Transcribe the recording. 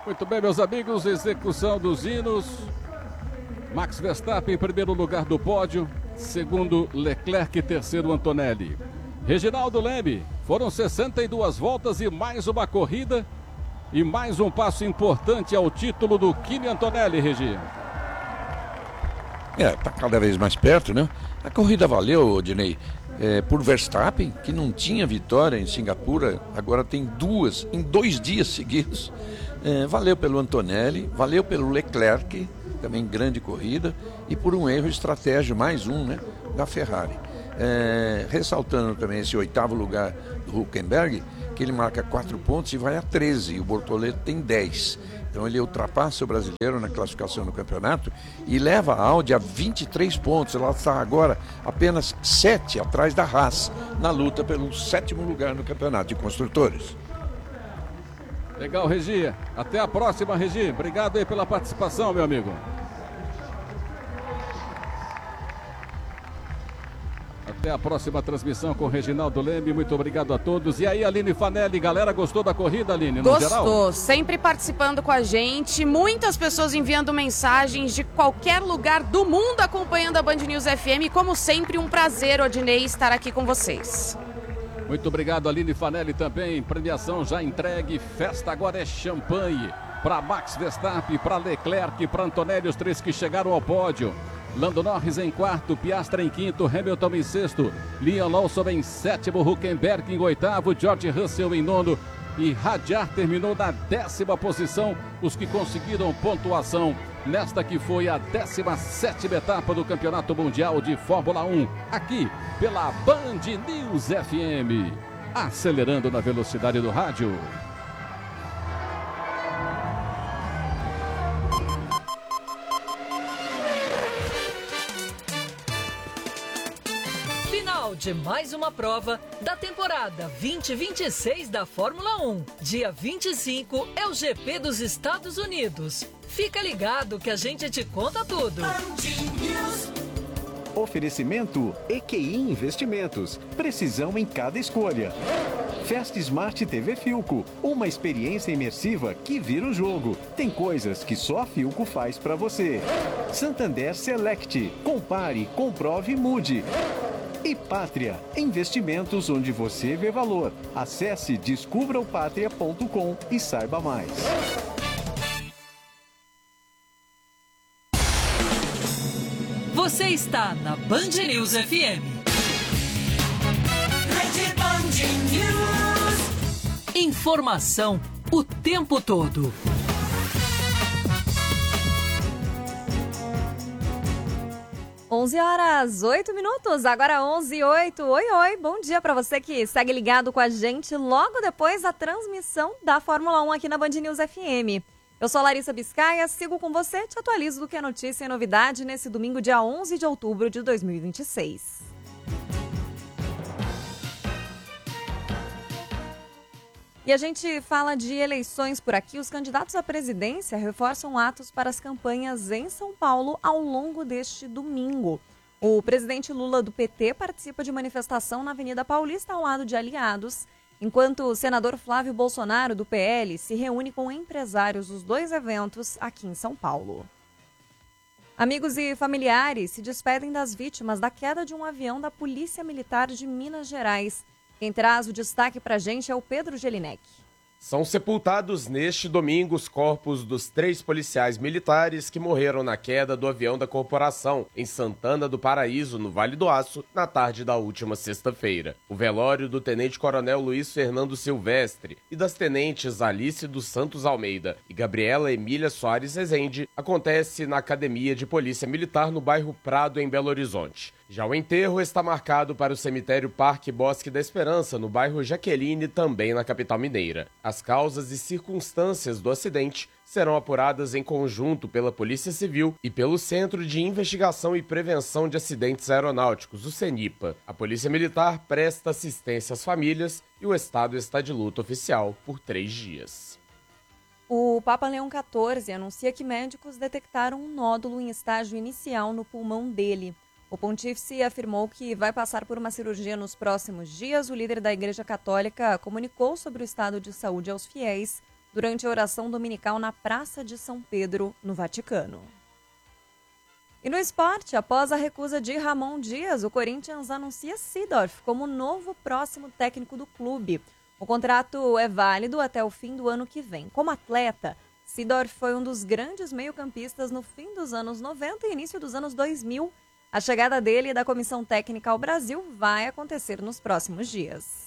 Muito bem, meus amigos, execução dos hinos. Max Verstappen em primeiro lugar do pódio, segundo Leclerc e terceiro Antonelli. Reginaldo Leme, foram 62 voltas e mais uma corrida e mais um passo importante ao título do Kimi Antonelli, Regi. Tá cada vez mais perto, né? A corrida valeu, Dinei, por Verstappen, que não tinha vitória em Singapura, agora tem duas em 2 dias seguidos. Valeu pelo Antonelli, valeu pelo Leclerc, também grande corrida, e por um erro estratégico, mais um, né, da Ferrari. Ressaltando também esse 8º lugar do Hülkenberg, que ele marca 4 pontos e vai a 13, e o Bortoleto tem 10. Então ele ultrapassa o brasileiro na classificação no campeonato e leva a Audi a 23 pontos. Ela está agora apenas 7 atrás da Haas, na luta pelo 7º lugar no campeonato de construtores. Legal, Regi. Até a próxima, Regi. Obrigado aí pela participação, meu amigo. Até a próxima transmissão com o Reginaldo Leme. Muito obrigado a todos. E aí, Aline Fanelli, galera, gostou da corrida, Aline, no geral? Gostou, sempre participando com a gente. Muitas pessoas enviando mensagens de qualquer lugar do mundo acompanhando a Band News FM. Como sempre, um prazer, Odinei, estar aqui com vocês. Muito obrigado, Aline Fanelli, também. Premiação já entregue. Festa agora é champanhe. Para Max Verstappen, para Leclerc, para Antonelli, os 3 que chegaram ao pódio. Lando Norris em 4º, Piastri em 5º, Hamilton em 6º, Liam Lawson em 7º, Hülkenberg em 8º, George Russell em 9º e Hadjar terminou na 10ª posição, os que conseguiram pontuação nesta que foi a 17ª etapa do Campeonato Mundial de Fórmula 1, aqui pela Band News FM, acelerando na velocidade do rádio. De mais uma prova da temporada 2026 da Fórmula 1. Dia 25 é o GP dos Estados Unidos. Fica ligado que a gente te conta tudo. Oferecimento EQI Investimentos. Precisão em cada escolha. Fast Smart TV Philco. Uma experiência imersiva que vira o jogo. Tem coisas que só a Philco faz pra você. Santander Select. Compare, comprove e mude. E Pátria, investimentos onde você vê valor. Acesse descubraopatria.com e saiba mais. Você está na Band News FM. Band News. Informação o tempo todo. 11h08, agora 11h08. Oi, bom dia para você que segue ligado com a gente logo depois da transmissão da Fórmula 1 aqui na Band News FM. Eu sou a Larissa Biscaia, sigo com você, te atualizo do que é notícia e novidade nesse domingo, dia 11 de outubro de 2026. E a gente fala de eleições por aqui. Os candidatos à presidência reforçam atos para as campanhas em São Paulo ao longo deste domingo. O presidente Lula do PT participa de manifestação na Avenida Paulista ao lado de aliados, enquanto o senador Flávio Bolsonaro do PL se reúne com empresários dos 2 eventos aqui em São Paulo. Amigos e familiares se despedem das vítimas da queda de um avião da Polícia Militar de Minas Gerais. Quem traz o destaque pra gente é o Pedro Gelinek. São sepultados neste domingo os corpos dos 3 policiais militares que morreram na queda do avião da corporação em Santana do Paraíso, no Vale do Aço, na tarde da última sexta-feira. O velório do tenente-coronel Luiz Fernando Silvestre e das tenentes Alice dos Santos Almeida e Gabriela Emília Soares Rezende acontece na Academia de Polícia Militar no bairro Prado, em Belo Horizonte. Já o enterro está marcado para o cemitério Parque Bosque da Esperança, no bairro Jaqueline, também na capital mineira. As causas e circunstâncias do acidente serão apuradas em conjunto pela Polícia Civil e pelo Centro de Investigação e Prevenção de Acidentes Aeronáuticos, o CENIPA. A Polícia Militar presta assistência às famílias e o Estado está de luto oficial por 3 dias. O Papa Leão XIV anuncia que médicos detectaram um nódulo em estágio inicial no pulmão dele. O pontífice afirmou que vai passar por uma cirurgia nos próximos dias. O líder da Igreja Católica comunicou sobre o estado de saúde aos fiéis durante a oração dominical na Praça de São Pedro, no Vaticano. E no esporte, após a recusa de Ramon Dias, o Corinthians anuncia Seedorf como novo próximo técnico do clube. O contrato é válido até o fim do ano que vem. Como atleta, Seedorf foi um dos grandes meio-campistas no fim dos anos 90 e início dos anos 2000. A chegada dele e da comissão técnica ao Brasil vai acontecer nos próximos dias.